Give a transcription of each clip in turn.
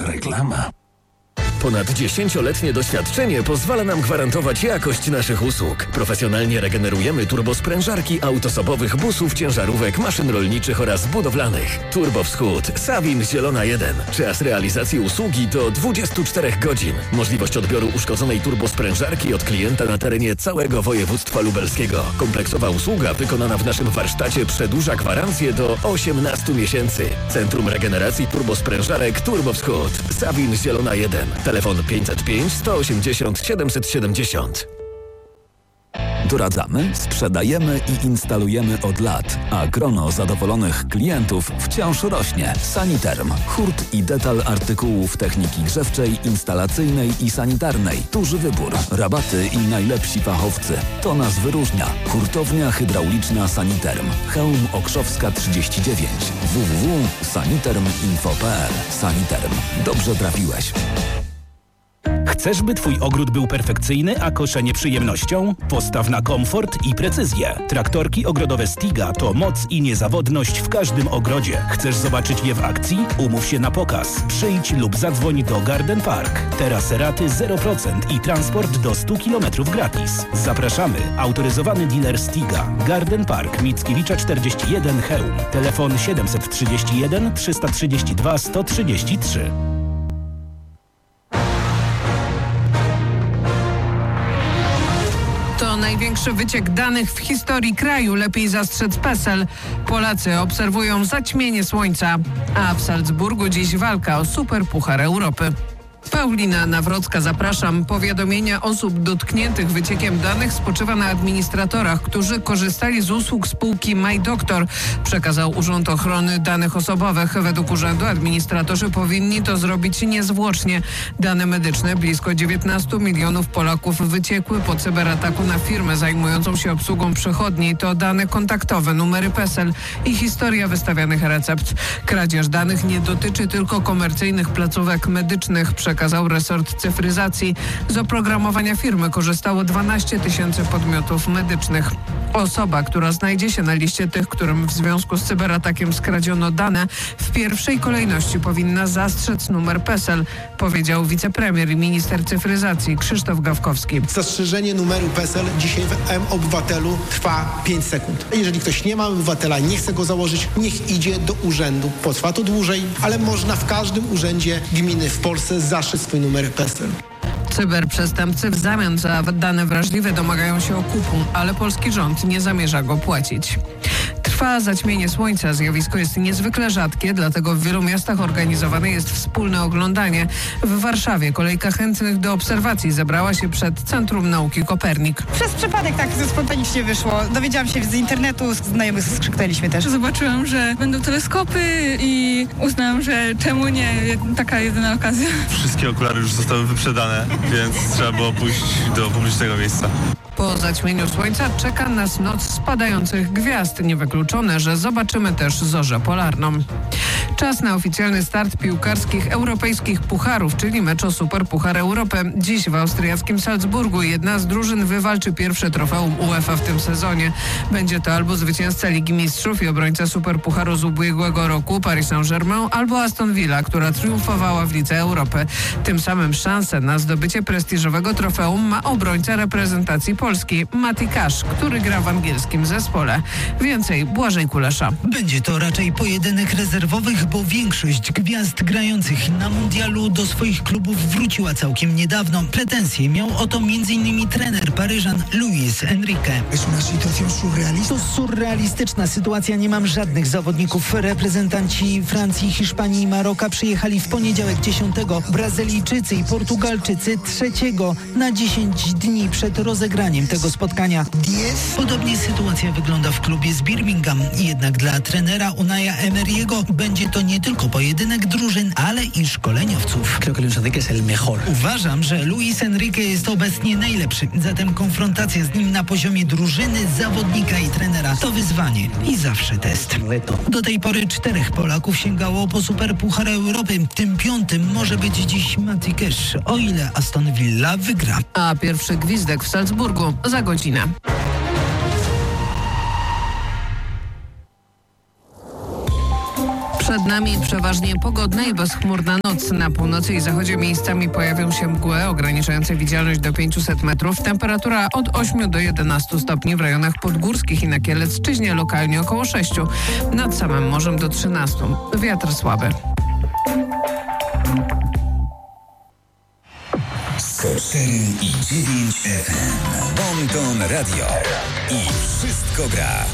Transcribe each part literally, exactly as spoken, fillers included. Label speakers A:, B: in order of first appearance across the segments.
A: Reklama.
B: Ponad dziesięcioletnie doświadczenie pozwala nam gwarantować jakość naszych usług. Profesjonalnie regenerujemy turbosprężarki autosobowych busów, ciężarówek, maszyn rolniczych oraz budowlanych. Turbo Wschód, Sawin Zielona jeden. Czas realizacji usługi to dwadzieścia cztery godzin. Możliwość odbioru uszkodzonej turbosprężarki od klienta na terenie całego województwa lubelskiego. Kompleksowa usługa wykonana w naszym warsztacie przedłuża gwarancję do osiemnastu miesięcy. Centrum Regeneracji Turbosprężarek Turbo Wschód, Sawin Zielona jeden. Telefon pięćset pięć, sto osiemdziesiąt, siedemset siedemdziesiąt.
C: Doradzamy, sprzedajemy i instalujemy od lat, a grono zadowolonych klientów wciąż rośnie. Saniterm. Hurt i detal artykułów techniki grzewczej, instalacyjnej i sanitarnej. Duży wybór, rabaty i najlepsi fachowcy. To nas wyróżnia. Hurtownia hydrauliczna Saniterm. Chełm Okrzowska trzydzieści dziewięć. w w w kropka saniterm kropka info kropka p l. Saniterm. Dobrze trafiłeś.
D: Chcesz, by Twój ogród był perfekcyjny, a koszenie przyjemnością? Postaw na komfort i precyzję. Traktorki ogrodowe Stiga to moc i niezawodność w każdym ogrodzie. Chcesz zobaczyć je w akcji? Umów się na pokaz. Przyjdź lub zadzwoń do Garden Park. Teraz raty zero procent i transport do stu kilometrów gratis. Zapraszamy. Autoryzowany dealer Stiga. Garden Park Mickiewicza czterdzieści jeden Chełm. Telefon siedemset trzydzieści jeden, trzysta trzydzieści dwa, sto trzydzieści trzy.
E: To największy wyciek danych w historii kraju. Lepiej zastrzec PESEL. Polacy obserwują zaćmienie słońca. A w Salzburgu dziś walka o Superpuchar Europy. Paulina Nawrocka, zapraszam. Powiadomienia osób dotkniętych wyciekiem danych spoczywa na administratorach, którzy korzystali z usług spółki MyDoktor, przekazał Urząd Ochrony Danych Osobowych. Według urzędu administratorzy powinni to zrobić niezwłocznie. Dane medyczne blisko dziewiętnastu milionów Polaków wyciekły po cyberataku na firmę zajmującą się obsługą przychodni. To dane kontaktowe, numery PESEL i historia wystawianych recept. Kradzież danych nie dotyczy tylko komercyjnych placówek medycznych, przekazał resort cyfryzacji. Z oprogramowania firmy korzystało dwanaście tysięcy podmiotów medycznych. Osoba, która znajdzie się na liście tych, którym w związku z cyberatakiem skradziono dane, w pierwszej kolejności powinna zastrzec numer PESEL, powiedział wicepremier i minister cyfryzacji Krzysztof Gawkowski.
F: Zastrzeżenie numeru PESEL dzisiaj w M-Obywatelu trwa pięć sekund. Jeżeli ktoś nie ma obywatela i nie chce go założyć, niech idzie do urzędu. Potrwa to dłużej, ale można w każdym urzędzie gminy w Polsce zastrzec swój numer PESEL.
E: Cyberprzestępcy w zamian za dane wrażliwe domagają się okupu, ale polski rząd nie zamierza go płacić. Trwa zaćmienie słońca. Zjawisko jest niezwykle rzadkie, dlatego w wielu miastach organizowane jest wspólne oglądanie. W Warszawie kolejka chętnych do obserwacji zebrała się przed Centrum Nauki Kopernik.
G: Przez przypadek tak spontanicznie wyszło. Dowiedziałam się z internetu, znajomych skrzyknęliśmy też.
H: Zobaczyłam, że będą teleskopy i uznałam, że czemu nie, taka jedyna okazja.
I: Wszystkie okulary już zostały wyprzedane, więc trzeba było pójść do publicznego miejsca.
E: Po zaćmieniu słońca czeka nas noc spadających gwiazd. Niewykluczone, że zobaczymy też zorzę polarną. Czas na oficjalny start piłkarskich europejskich pucharów, czyli mecz o Superpuchar Europy. Dziś w austriackim Salzburgu jedna z drużyn wywalczy pierwsze trofeum UEFA w tym sezonie. Będzie to albo zwycięzca Ligi Mistrzów i obrońca Superpucharu z ubiegłego roku Paris Saint-Germain, albo Aston Villa, która triumfowała w Lidze Europy. Tym samym szansę na zdobycie prestiżowego trofeum ma obrońca reprezentacji Polski Mati Cash, który gra w angielskim zespole. Więcej Błażej Kulesza.
J: Będzie to raczej pojedynek rezerwowych, bo większość gwiazd grających na mundialu do swoich klubów wróciła całkiem niedawno. Pretensje miał o to m.in. trener Paryżan Luis Enrique. To surrealistyczna sytuacja. Nie mam żadnych zawodników. Reprezentanci Francji, Hiszpanii i Maroka przyjechali w poniedziałek dziesiątego. Brazylijczycy i Portugalczycy trzeciego na dziesięć dni przed rozegraniem tego spotkania. Podobnie sytuacja wygląda w klubie z Birmingham. Jednak dla trenera Unaja Emery'ego będzie to nie tylko pojedynek drużyn, ale i szkoleniowców. Uważam, że Luis Enrique jest obecnie najlepszy. Zatem konfrontacja z nim na poziomie drużyny, zawodnika i trenera to wyzwanie i zawsze test. Do tej pory czterech Polaków sięgało po Superpuchar Europy. Tym piątym może być dziś Mati Cash, o ile Aston Villa wygra.
E: A pierwszy gwizdek w Salzburgu za godzinę. Przed nami przeważnie pogodna i bezchmurna noc. Na północy i zachodzie miejscami pojawią się mgły ograniczające widzialność do pięćset metrów. Temperatura od ośmiu do jedenastu stopni w rejonach podgórskich i na Kielecczyźnie, lokalnie około sześciu. Nad samym morzem do trzynastu. Wiatr słaby.
A: sto cztery i dziewięć F M. Bonton Radio. I wszystko gra.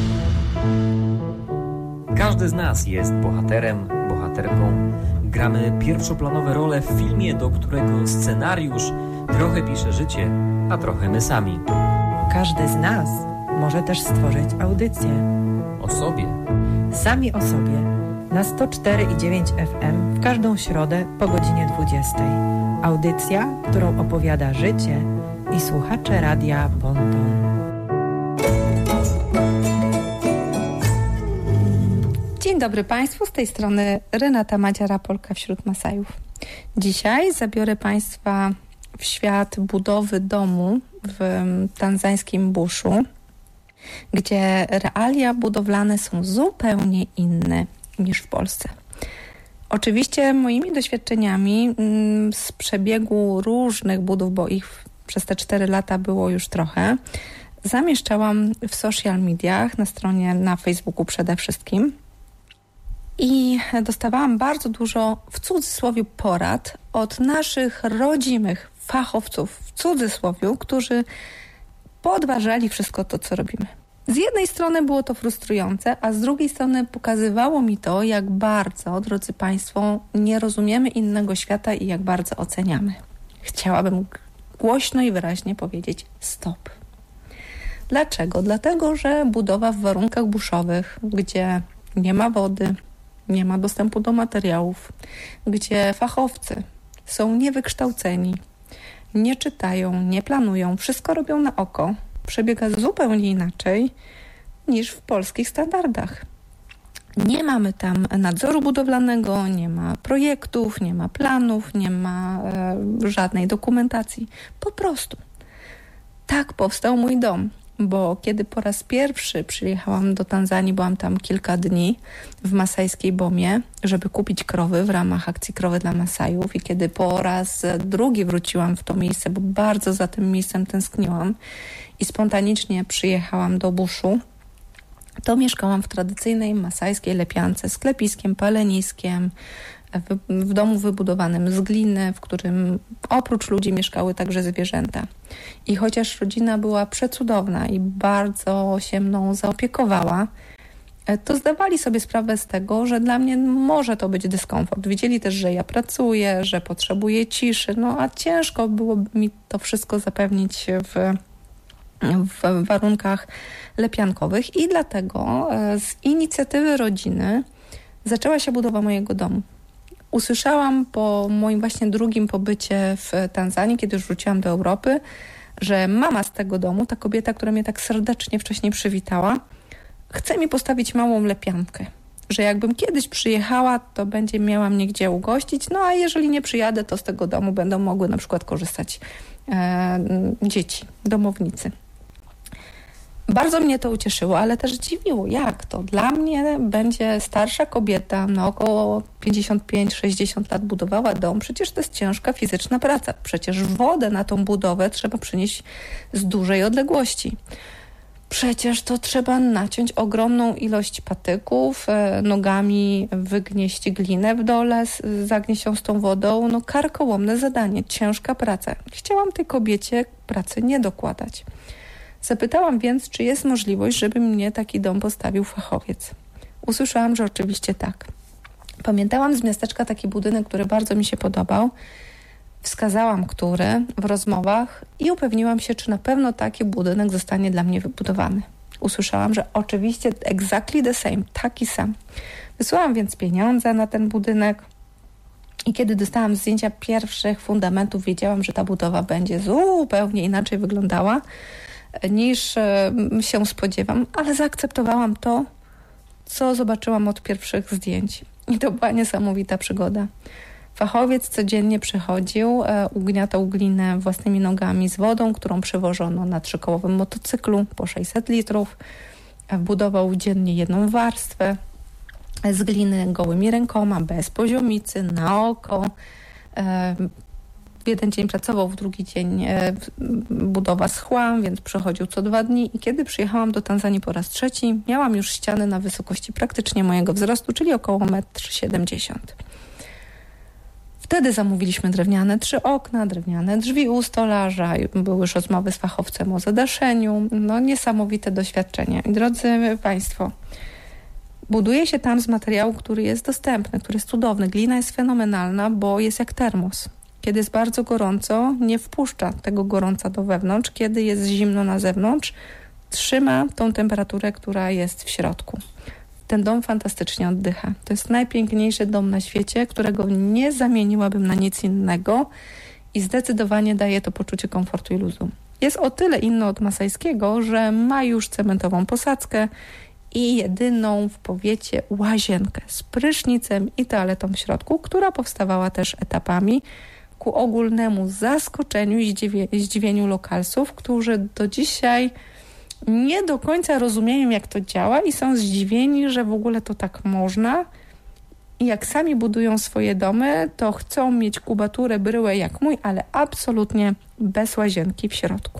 K: Każdy z nas jest bohaterem, bohaterką. Gramy pierwszoplanowe role w filmie, do którego scenariusz trochę pisze życie, a trochę my sami.
L: Każdy z nas może też stworzyć audycję.
K: O sobie.
L: Sami o sobie. Na sto cztery i dziewięć F M w każdą środę po godzinie dwudziestej. Audycja, którą opowiada życie i słuchacze radia Bonton.
M: Dzień dobry Państwu, z tej strony Renata Madziara, Polka wśród Masajów. Dzisiaj zabiorę Państwa w świat budowy domu w tanzańskim buszu, gdzie realia budowlane są zupełnie inne niż w Polsce. Oczywiście moimi doświadczeniami z przebiegu różnych budów, bo ich przez te cztery lata było już trochę, zamieszczałam w social mediach, na stronie na Facebooku przede wszystkim. I dostawałam bardzo dużo, w cudzysłowie, porad od naszych rodzimych fachowców, w cudzysłowie, którzy podważali wszystko to, co robimy. Z jednej strony było to frustrujące, a z drugiej strony pokazywało mi to, jak bardzo, drodzy Państwo, nie rozumiemy innego świata i jak bardzo oceniamy. Chciałabym głośno i wyraźnie powiedzieć stop. Dlaczego? Dlatego, że budowa w warunkach buszowych, gdzie nie ma wody, nie ma dostępu do materiałów, gdzie fachowcy są niewykształceni, nie czytają, nie planują, wszystko robią na oko, przebiega zupełnie inaczej niż w polskich standardach. Nie mamy tam nadzoru budowlanego, nie ma projektów, nie ma planów, nie ma e, żadnej dokumentacji. Po prostu. Tak powstał mój dom. Bo kiedy po raz pierwszy przyjechałam do Tanzanii, byłam tam kilka dni w masajskiej Bomie, żeby kupić krowy w ramach akcji Krowy dla Masajów, i kiedy po raz drugi wróciłam w to miejsce, bo bardzo za tym miejscem tęskniłam i spontanicznie przyjechałam do buszu, to mieszkałam w tradycyjnej masajskiej lepiance z klepiskiem, paleniskiem, w, w domu wybudowanym z gliny, w którym oprócz ludzi mieszkały także zwierzęta. I chociaż rodzina była przecudowna i bardzo się mną zaopiekowała, to zdawali sobie sprawę z tego, że dla mnie może to być dyskomfort. Widzieli też, że ja pracuję, że potrzebuję ciszy, no a ciężko było mi to wszystko zapewnić w, w warunkach lepiankowych i dlatego z inicjatywy rodziny zaczęła się budowa mojego domu. Usłyszałam po moim właśnie drugim pobycie w Tanzanii, kiedy już wróciłam do Europy, że mama z tego domu, ta kobieta, która mnie tak serdecznie wcześniej przywitała, chce mi postawić małą lepiankę. Że jakbym kiedyś przyjechała, to będzie miała mnie gdzie ugościć, no a jeżeli nie przyjadę, to z tego domu będą mogły na przykład korzystać e, dzieci, domownicy. Bardzo mnie to ucieszyło, ale też dziwiło, jak to. Dla mnie będzie starsza kobieta na około pięćdziesiąt pięć sześćdziesiąt lat budowała dom. Przecież to jest ciężka fizyczna praca. Przecież wodę na tą budowę trzeba przynieść z dużej odległości. Przecież to trzeba naciąć ogromną ilość patyków, nogami wygnieść glinę w dole, zagnieść ją z tą wodą. No karkołomne zadanie, ciężka praca. Chciałam tej kobiecie pracy nie dokładać. Zapytałam więc, czy jest możliwość, żeby mnie taki dom postawił fachowiec. Usłyszałam, że oczywiście tak. Pamiętałam z miasteczka taki budynek, który bardzo mi się podobał. Wskazałam, który w rozmowach i upewniłam się, czy na pewno taki budynek zostanie dla mnie wybudowany. Usłyszałam, że oczywiście exactly the same, taki sam. Wysłałam więc pieniądze na ten budynek i kiedy dostałam zdjęcia pierwszych fundamentów, wiedziałam, że ta budowa będzie zupełnie inaczej wyglądała niż się spodziewam, ale zaakceptowałam to, co zobaczyłam od pierwszych zdjęć. I to była niesamowita przygoda. Fachowiec codziennie przychodził, ugniatał glinę własnymi nogami z wodą, którą przywożono na trzykołowym motocyklu po sześćset litrów. Budował dziennie jedną warstwę. z gliny gołymi rękoma, bez poziomicy, na oko. W jeden dzień pracował, w drugi dzień budowa schła, więc przychodził co dwa dni. I kiedy przyjechałam do Tanzanii po raz trzeci, miałam już ściany na wysokości praktycznie mojego wzrostu, czyli około metr siedemdziesiąt. Wtedy zamówiliśmy drewniane trzy okna, drewniane drzwi u stolarza, były już rozmowy z fachowcem o zadaszeniu. No niesamowite doświadczenie. I drodzy Państwo, buduje się tam z materiału, który jest dostępny, który jest cudowny. Glina jest fenomenalna, bo jest jak termos. Kiedy jest bardzo gorąco, nie wpuszcza tego gorąca do wewnątrz. Kiedy jest zimno na zewnątrz, trzyma tą temperaturę, która jest w środku. Ten dom fantastycznie oddycha. To jest najpiękniejszy dom na świecie, którego nie zamieniłabym na nic innego i zdecydowanie daje to poczucie komfortu i luzu. Jest o tyle inny od masajskiego, że ma już cementową posadzkę i jedyną w powiecie łazienkę z prysznicem i toaletą w środku, która powstawała też etapami ku ogólnemu zaskoczeniu i zdziwieniu lokalsów, którzy do dzisiaj nie do końca rozumieją, jak to działa i są zdziwieni, że w ogóle to tak można. I jak sami budują swoje domy, to chcą mieć kubaturę, bryłę jak mój, ale absolutnie bez łazienki w środku.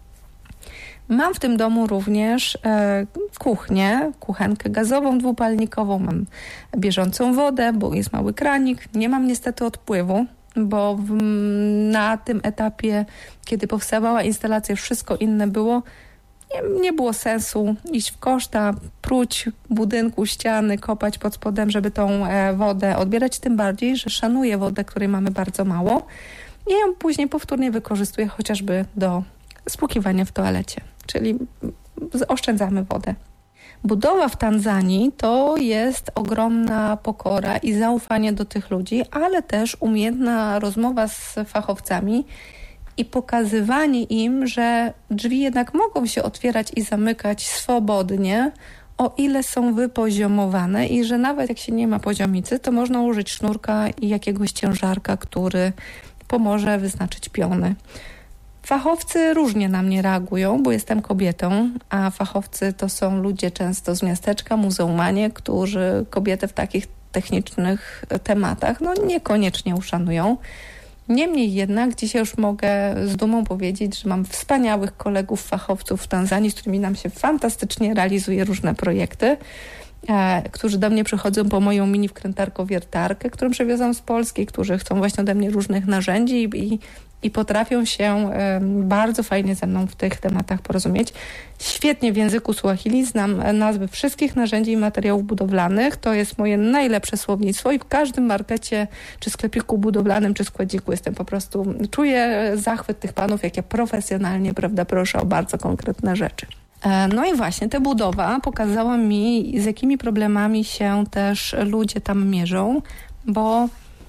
M: Mam w tym domu również e, kuchnię, kuchenkę gazową dwupalnikową, mam bieżącą wodę, bo jest mały kranik. Nie mam niestety odpływu, bo w, na tym etapie, kiedy powstawała instalacja, wszystko inne było. Nie, nie było sensu iść w koszta, pruć budynku, ściany, kopać pod spodem, żeby tą e, wodę odbierać. Tym bardziej, że szanuję wodę, której mamy bardzo mało. I ją później powtórnie wykorzystuję chociażby do spłukiwania w toalecie. Czyli oszczędzamy wodę. Budowa w Tanzanii to jest ogromna pokora i zaufanie do tych ludzi, ale też umiejętna rozmowa z fachowcami i pokazywanie im, że drzwi jednak mogą się otwierać i zamykać swobodnie, o ile są wypoziomowane i że nawet jak się nie ma poziomicy, to można użyć sznurka i jakiegoś ciężarka, który pomoże wyznaczyć piony. Fachowcy różnie na mnie reagują, bo jestem kobietą, a fachowcy to są ludzie często z miasteczka, muzeumanie, którzy kobiety w takich technicznych tematach no niekoniecznie uszanują. Niemniej jednak dzisiaj już mogę z dumą powiedzieć, że mam wspaniałych kolegów fachowców w Tanzanii, z którymi nam się fantastycznie realizuje różne projekty, e, którzy do mnie przychodzą po moją mini wkrętarko-wiertarkę, którą przywiozłam z Polski, którzy chcą właśnie ode mnie różnych narzędzi i, i potrafią się e, bardzo fajnie ze mną w tych tematach porozumieć. Świetnie w języku Suahili znam nazwy wszystkich narzędzi i materiałów budowlanych. To jest moje najlepsze słownictwo i w każdym markecie, czy sklepiku budowlanym, czy składziku jestem po prostu, czuję zachwyt tych panów, jak ja profesjonalnie, prawda, proszę o bardzo konkretne rzeczy. No i właśnie ta budowa pokazała mi, z jakimi problemami się też ludzie tam mierzą, bo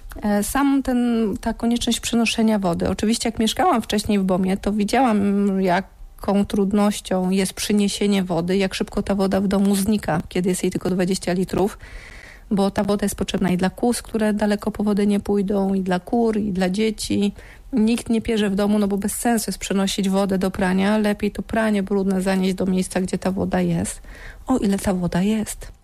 M: sam ten, ta konieczność przenoszenia wody. Oczywiście jak mieszkałam wcześniej w Bomie, to widziałam, jaką trudnością jest przyniesienie wody, jak szybko ta woda w domu znika, kiedy jest jej tylko dwadzieścia litrów, bo ta woda jest potrzebna i dla kóz, które daleko po wodę nie pójdą, i dla kur, i dla dzieci. Nikt nie pierze w domu, no bo bez sensu jest przenosić wodę do prania. Lepiej to pranie brudne zanieść do miejsca, gdzie ta woda jest. O ile ta woda jest.